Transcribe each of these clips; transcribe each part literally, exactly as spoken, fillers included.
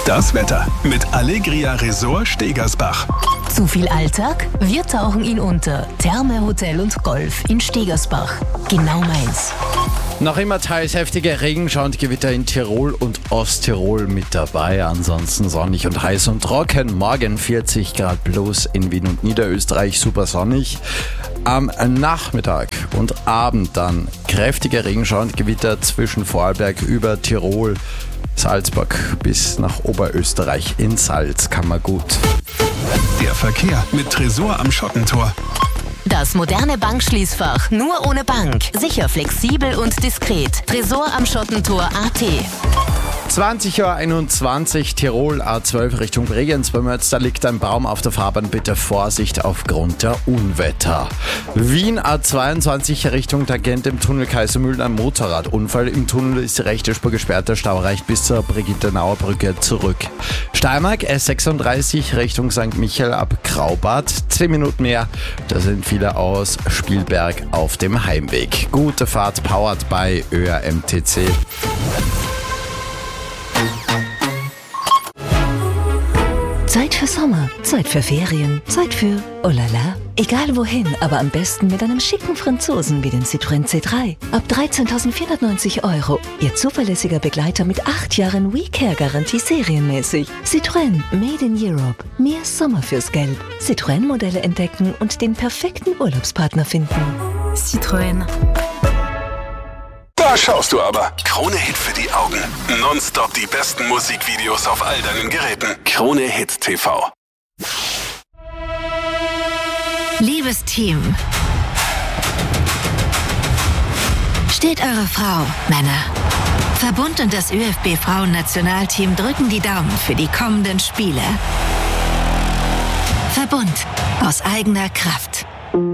Das Wetter mit Allegria Resort Stegersbach. Zu viel Alltag? Wir tauchen ihn unter. Therme, Hotel und Golf in Stegersbach. Genau meins. Noch immer teils heftige Regenschauer und Gewitter in Tirol und Osttirol mit dabei. Ansonsten sonnig und heiß und trocken. Morgen vierzig Grad plus in Wien und Niederösterreich, super sonnig. Am Nachmittag und Abend dann kräftige Regenschauer und Gewitter zwischen Vorarlberg über Tirol, Salzburg bis nach Oberösterreich in Salzkammergut. Der Verkehr mit Tresor am Schottentor. Das moderne Bankschließfach nur ohne Bank. Sicher, flexibel und diskret. Tresor am Schottentor A T. zwanzig Uhr einundzwanzig, Tirol A zwölf Richtung Bregenz. Bei Mötz, da liegt ein Baum auf der Fahrbahn. Bitte Vorsicht aufgrund der Unwetter. Wien A zweiundzwanzig Richtung Tangent im Tunnel Kaisermühlen, ein Motorradunfall. Im Tunnel ist die rechte Spur gesperrt. Der Stau reicht bis zur Brigittenauer Brücke zurück. Steiermark S sechsunddreißig Richtung Sankt Michael ab Graubart. zehn Minuten mehr. Da sind viele aus Spielberg auf dem Heimweg. Gute Fahrt, powered by Ö R M T C. Zeit für Sommer, Zeit für Ferien, Zeit für oh la la. Egal wohin, aber am besten mit einem schicken Franzosen wie den Citroën C drei. Ab dreizehntausendvierhundertneunzig Euro. Ihr zuverlässiger Begleiter mit acht Jahren WeCare-Garantie serienmäßig. Citroën, made in Europe. Mehr Sommer fürs Geld. Citroën-Modelle entdecken und den perfekten Urlaubspartner finden. Citroën. Da schaust du aber. Krone-Hit für die Augen. Nonstop die besten Musikvideos auf all deinen Geräten. Krone-Hit T V. Liebes Team, steht eure Frau, Männer. Verbund und das Ö F B-Frauen-Nationalteam drücken die Daumen für die kommenden Spiele. Verbund aus eigener Kraft.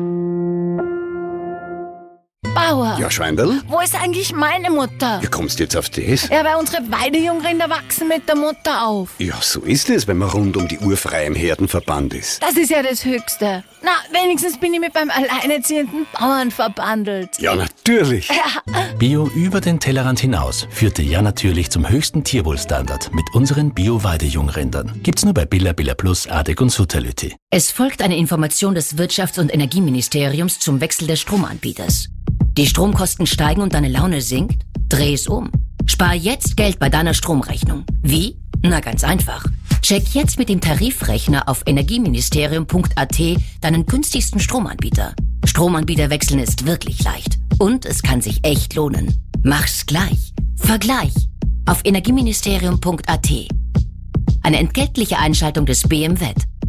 Bauer, Ja, Schweindl? wo ist eigentlich meine Mutter? Wie kommst du jetzt auf das? Ja, weil unsere Weidejungrinder wachsen mit der Mutter auf. Ja, so ist es, wenn man rund um die Uhr frei im Herdenverband ist. Das ist ja das Höchste. Na, wenigstens bin ich mit meinem alleinerziehenden Bauern verbandelt. Ja, natürlich. Bio über den Tellerrand hinaus führte ja natürlich zum höchsten Tierwohlstandard mit unseren Bio-Weidejungrindern. Gibt's nur bei Billa, Billa Plus, Adek und Sutterlütti. Es folgt eine Information des Wirtschafts- und Energieministeriums zum Wechsel des Stromanbieters. Die Stromkosten steigen und deine Laune sinkt? Dreh es um. Spar jetzt Geld bei deiner Stromrechnung. Wie? Na, ganz einfach. Check jetzt mit dem Tarifrechner auf energieministerium punkt a t deinen günstigsten Stromanbieter. Stromanbieter wechseln ist wirklich leicht. Und es kann sich echt lohnen. Mach's gleich. Vergleich. Auf energieministerium punkt a t. Eine entgeltliche Einschaltung des B M W.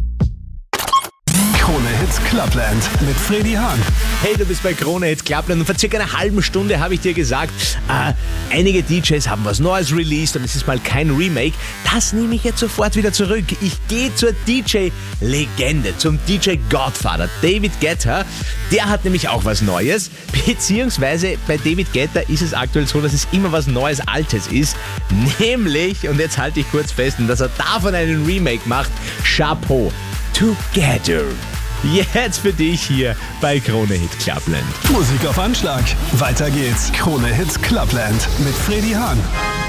Krone Hits Clubland mit Freddy Hahn. Hey, du bist bei Krone Hits Clubland und vor circa einer halben Stunde habe ich dir gesagt, äh, einige D Js haben was Neues released und es ist mal kein Remake. Das nehme ich jetzt sofort wieder zurück. Ich gehe zur D J-Legende, zum D J-Godfather, David Guetta. Der hat nämlich auch was Neues, beziehungsweise bei David Guetta ist es aktuell so, dass es immer was Neues, Altes ist. Nämlich, und jetzt halte ich kurz fest, dass er davon einen Remake macht, Chapeau, Together. Jetzt für dich hier bei Krone Hit Clubland. Musik auf Anschlag. Weiter geht's. Krone Hits Clubland mit Freddy Hahn.